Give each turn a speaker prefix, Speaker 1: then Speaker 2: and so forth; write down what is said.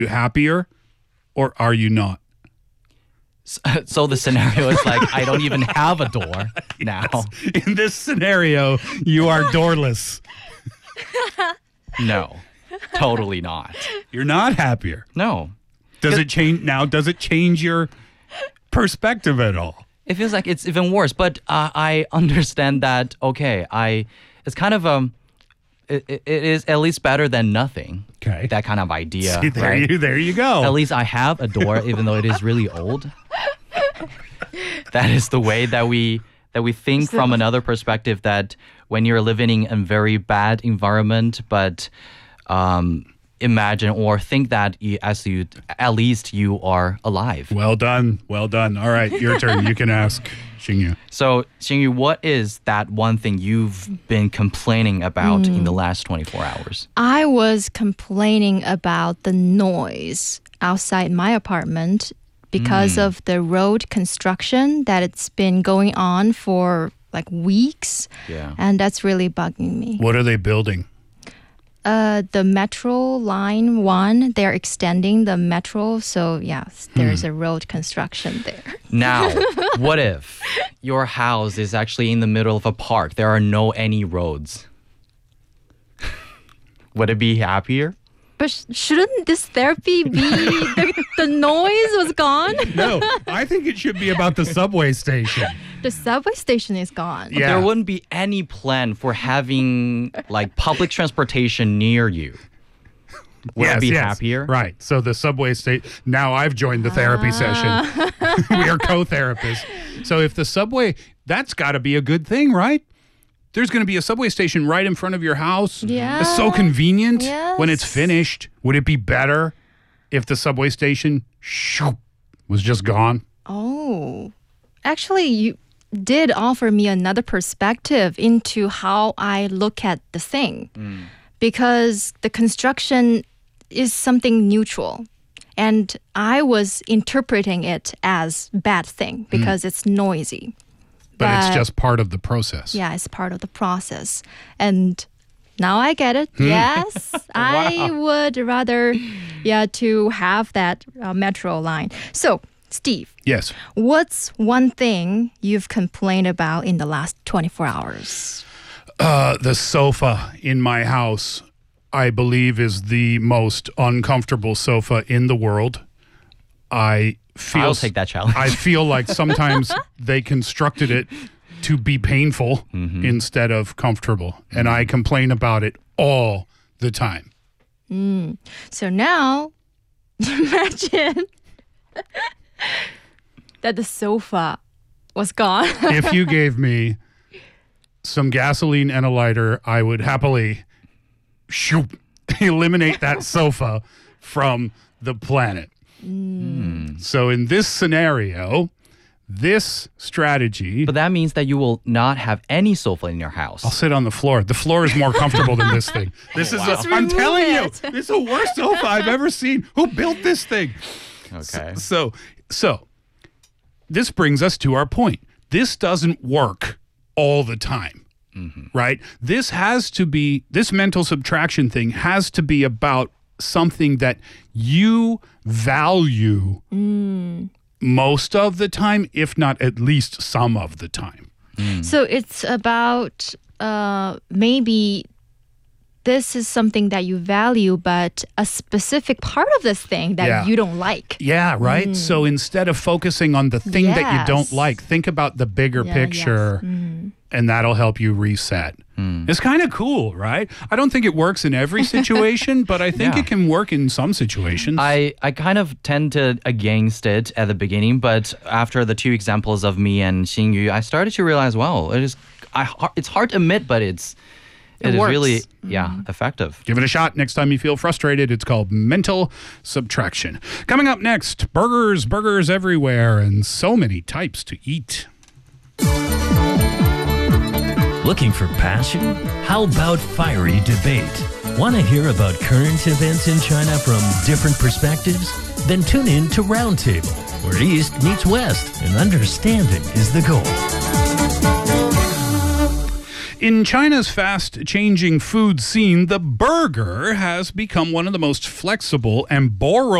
Speaker 1: you happier or are you not?
Speaker 2: So the scenario is like, I don't even have a door now.
Speaker 1: Yes. In this scenario, you are doorless.
Speaker 2: No, totally not.
Speaker 1: You're not happier.
Speaker 2: No.
Speaker 1: Does it change now? Does it change your perspective at all?
Speaker 2: It feels like it's even worse, but I understand that, okay, it's kind of, it is at least better than nothing.
Speaker 1: Okay.
Speaker 2: That kind of idea.
Speaker 1: See, there you go.
Speaker 2: At least I have a door, even though it is really old. That is the way that we think from another perspective, that when you're living in a very bad environment, but imagine or think that at least you are alive.
Speaker 1: Well done. Well done. All right, your turn. You can ask Xingyu.
Speaker 2: So, Xingyu, what is that one thing you've been complaining about in the last 24 hours?
Speaker 3: I was complaining about the noise outside my apartment because of the road construction that it's been going on for like weeks.
Speaker 2: Yeah.
Speaker 3: And that's really bugging me.
Speaker 1: What are they building?
Speaker 3: The Metro Line 1, they're extending the metro. So, yes, there's a road construction there.
Speaker 2: Now, what if your house is actually in the middle of a park? There are any roads. Would it be happier?
Speaker 3: But shouldn't this therapy be the noise was gone?
Speaker 1: No, I think it should be about the subway station.
Speaker 3: The subway station is gone.
Speaker 1: Yeah.
Speaker 2: There wouldn't be any plan for having like public transportation near you. Would it be happier?
Speaker 1: Right. So the subway station. Now I've joined the therapy session. We are co-therapists. So if the subway, that's got to be a good thing, right? There's going to be a subway station right in front of your house.
Speaker 3: Yeah.
Speaker 1: It's so convenient
Speaker 3: Yes.
Speaker 1: when it's finished. Would it be better if the subway station was just gone?
Speaker 3: Oh, actually, you did offer me another perspective into how I look at the thing. Because the construction is something neutral. And I was interpreting it as bad thing because it's noisy.
Speaker 1: But it's just part of the process.
Speaker 3: Yeah, it's part of the process. And now I get it. Yes, I would rather, to have that metro line. So, Steve,
Speaker 1: Yes.
Speaker 3: what's one thing you've complained about in the last 24 hours?
Speaker 1: The sofa in my house, I believe, is the most uncomfortable sofa in the world.
Speaker 2: I'll take that challenge.
Speaker 1: I feel like sometimes they constructed it to be painful instead of comfortable. And I complain about it all the time.
Speaker 3: So now, imagine that the sofa was gone.
Speaker 1: If you gave me some gasoline and a lighter, I would happily eliminate that sofa from the planet. So in this scenario, this strategy,
Speaker 2: But that means that you will not have any sofa in your house.
Speaker 1: I'll sit on the floor. The floor is more comfortable than this thing. This is,
Speaker 3: Just
Speaker 1: I'm
Speaker 3: remove
Speaker 1: telling you,
Speaker 3: it.
Speaker 1: this is the worst sofa I've ever seen. Who built this thing?
Speaker 2: Okay.
Speaker 1: So this brings us to our point. This doesn't work all the time, right? This mental subtraction thing has to be about something that you value most of the time, if not at least some of the time.
Speaker 3: So it's about maybe this is something that you value, but a specific part of this thing that you don't like.
Speaker 1: Yeah, right? So instead of focusing on the thing that you don't
Speaker 3: Yes.
Speaker 1: like, think about the bigger picture, and that'll help you reset. It's kind of cool, right? I don't think it works in every situation, but I think
Speaker 2: Yeah.
Speaker 1: it can work in some situations.
Speaker 2: I kind of tend to against it at the beginning, but after the two examples of me and Xingyu, I started to realize, well, it's hard to admit, but it is
Speaker 3: works.
Speaker 2: really effective.
Speaker 1: Give it a shot next time you feel frustrated. It's called mental subtraction. Coming up next, burgers everywhere, and so many types to eat.
Speaker 4: Looking for passion? How about fiery debate? Want to hear about current events in China from different perspectives? Then tune in to Roundtable, where East meets West and understanding is the goal.
Speaker 1: In China's fast-changing food scene, the burger has become one of the most flexible and borrow